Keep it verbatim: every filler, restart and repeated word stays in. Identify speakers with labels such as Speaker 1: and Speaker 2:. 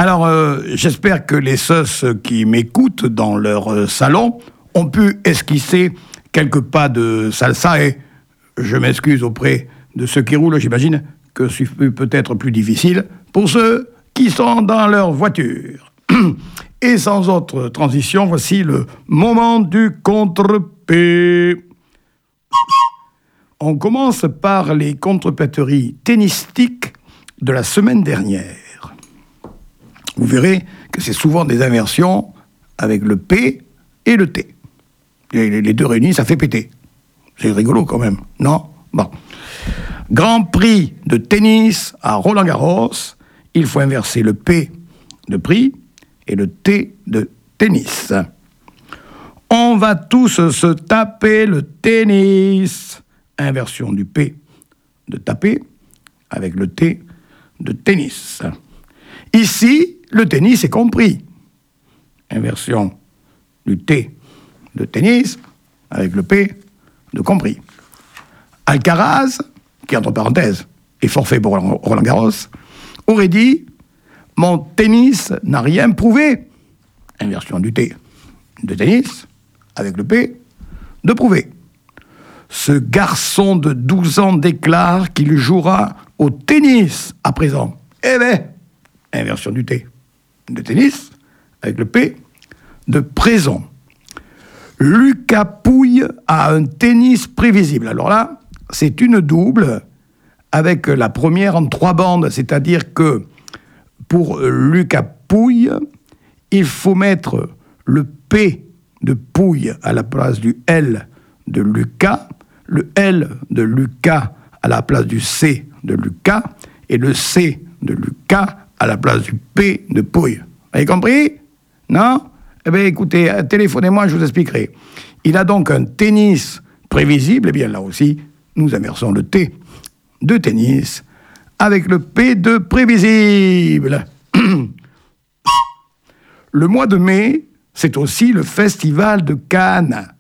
Speaker 1: Alors, euh, j'espère que les sœurs qui m'écoutent dans leur euh, salon ont pu esquisser quelques pas de salsa et je m'excuse auprès de ceux qui roulent, j'imagine que c'est peut-être plus difficile pour ceux qui sont dans leur voiture. Et sans autre transition, voici le moment du contre-P. On commence par les contre-péteries tennistiques de la semaine dernière. Vous verrez que c'est souvent des inversions avec le P et le T. Les deux réunis, ça fait péter. C'est rigolo quand même, non? Bon. Grand Prix de tennis à Roland-Garros, il faut inverser le P de prix et le T de tennis. On va tous se taper le tennis. Inversion du P de taper avec le T de tennis. Ici, le tennis est compris. Inversion du T de tennis avec le P de compris. Alcaraz, qui entre parenthèses est forfait pour Roland-Garros, aurait dit « Mon tennis n'a rien prouvé ». Inversion du T de tennis avec le P de prouver. Ce garçon de douze ans déclare qu'il jouera au tennis à présent. Eh bien, inversion du T de tennis avec le P de présent. Lucas Pouille a un tennis prévisible. Alors là, c'est une double avec la première en trois bandes, c'est-à-dire que pour Lucas Pouille, il faut mettre le P de Pouille à la place du L de Lucas, le L de Lucas à la place du C de Lucas et le C de Lucas à la place du P de Pouille. Vous avez compris? Non? Eh bien, écoutez, téléphonez-moi, je vous expliquerai. Il a donc un tennis prévisible, eh bien là aussi, nous inversons le T de tennis avec le P de prévisible. Le mois de mai, c'est aussi le festival de Cannes.